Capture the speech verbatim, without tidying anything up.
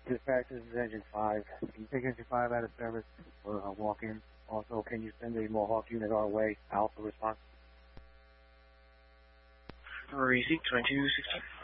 Dispatch, this is Engine five. Can you take Engine five out of service for a walk-in? Also, can you send a Mohawk unit our way? Alpha response. Receipt twenty-two sixteen.